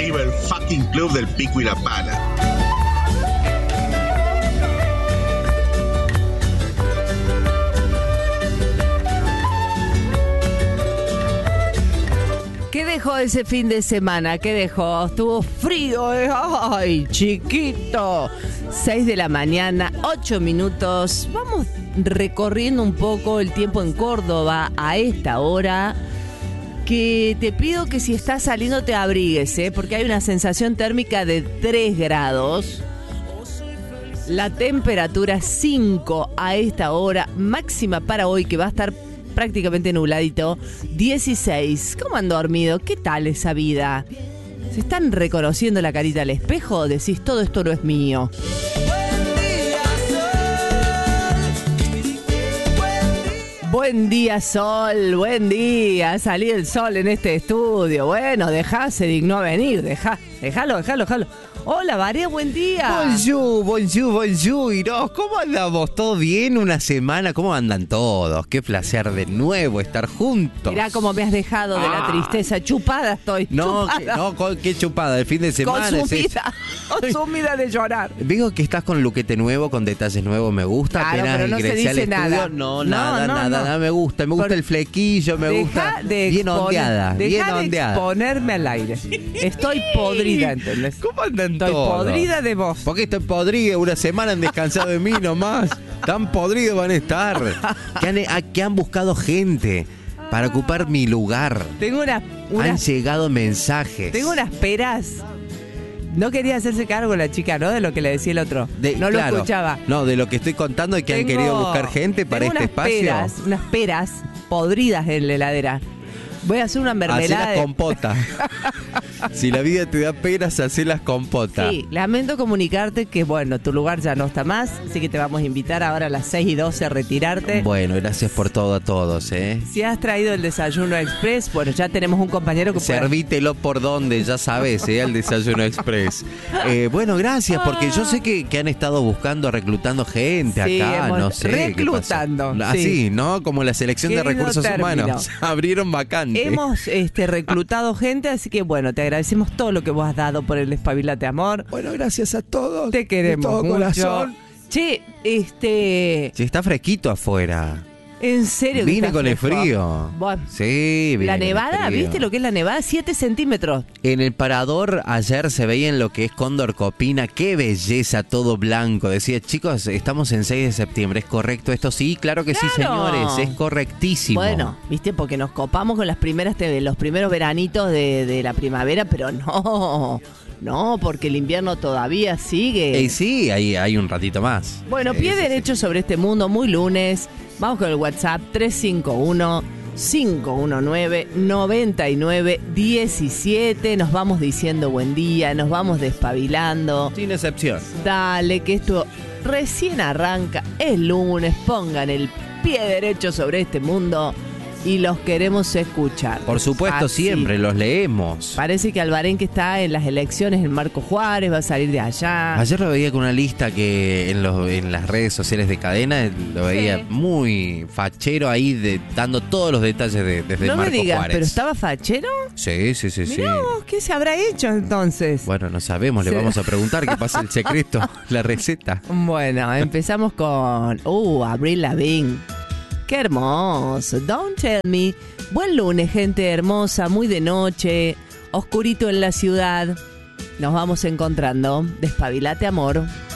arriba el fucking club del Pico y la Pala. ¿Qué dejó ese fin de semana? ¿Qué dejó? Estuvo frío, ¿eh? ¡Ay, chiquito! 6 de la mañana, 8 minutos. Vamos recorriendo un poco el tiempo en Córdoba a esta hora. Que te pido que si estás saliendo te abrigues, ¿eh? Porque hay una sensación térmica de 3 grados. La temperatura 5 a esta hora. Máxima para hoy, que va a estar prácticamente nubladito, 16. ¿Cómo han dormido? ¿Qué tal esa vida? ¿Se están reconociendo la carita al espejo? Decís, todo esto no es mío. Buen día, sol, buen día. Salí el sol en este estudio. Bueno, se dignó a venir. Déjalo. Hola, Varea, buen día. Bonjour, Iros. ¿Cómo andamos? ¿Todo bien? ¿Una semana? ¿Cómo andan todos? Qué placer de nuevo estar juntos. Mirá cómo me has dejado de la tristeza. Chupada estoy. No, chupada. qué chupada. El fin de semana. Consumida de llorar. Digo que estás con luquete nuevo, con detalles nuevos, me gusta. Claro, apenas pero no ingresé se dice al estudio. nada. Nada, me gusta el flequillo, me gusta. Bien ondeada. Deja de exponerme al aire. Estoy podrida, ¿entendés? ¿Cómo andan Estoy todos? podrida de vos. ¿Por qué estoy podrida? Una semana han descansado de mí nomás. Tan podridos van a estar. Que han buscado gente para ocupar mi lugar. Tengo Han llegado mensajes. Tengo unas peras. No quería hacerse cargo la chica, ¿no? De lo que le decía el otro. No lo escuchaba. No, de lo que estoy contando es que han querido buscar gente para este espacio. Unas peras podridas en la heladera. Voy a hacer una mermelada. Hacé las compota. Si la vida te da peras, hacé las compota. Sí, lamento comunicarte que, bueno, tu lugar ya no está más, así que te vamos a invitar ahora a las 6:12 a retirarte. Bueno, gracias por todo a todos, ¿eh? Si has traído el desayuno express, bueno, ya tenemos un compañero que Servítelo por donde, ya sabes, el desayuno express. Bueno, gracias, porque yo sé que han estado buscando, reclutando gente acá, no sé. Reclutando. Así, ¿no? Como la selección de recursos humanos. Abrieron vacantes. Hemos reclutado gente, así que bueno, te agradecemos todo lo que vos has dado por el Espabilate Amor. Bueno, gracias a todos. Te queremos de todo mucho. Corazón. Che, Sí, está fresquito afuera. ¿En serio? Vine con el frío. Bueno, sí, vine. La con el nevada, frío. ¿viste lo que es la nevada? 7 centímetros. En el parador ayer se veía en lo que es Cóndor Copina. ¡Qué belleza! Todo blanco. Decía, chicos, estamos en 6 de septiembre. ¿Es correcto esto? Sí, claro que sí, señores. Es correctísimo. Bueno, ¿viste? Porque nos copamos con los primeros veranitos de la primavera, pero no, porque el invierno todavía sigue. Sí, hay un ratito más. Bueno, sí, pie sí, derecho sobre este mundo, muy lunes. Vamos con el WhatsApp 351-519-9917. Nos vamos diciendo buen día, nos vamos despabilando. Sin excepción. Dale, que esto recién arranca, es lunes, pongan el pie derecho sobre este mundo y los queremos escuchar. Por supuesto, así. siempre los leemos. Parece que Albarén, que está en las elecciones en Marco Juárez, va a salir de allá. Ayer lo veía con una lista que en las redes sociales de Cadena, lo veía muy fachero ahí, dando todos los detalles desde no Marco me digas, Juárez. ¿pero estaba fachero? Sí. Mirá vos, ¿qué se habrá hecho entonces? Bueno, no sabemos, le vamos a preguntar qué pasa el secreto, la receta. Bueno, empezamos con Avril Lavigne. ¡Qué hermoso! Don't tell me. Buen lunes, gente hermosa, muy de noche, oscurito en la ciudad. Nos vamos encontrando. Despabilate, amor.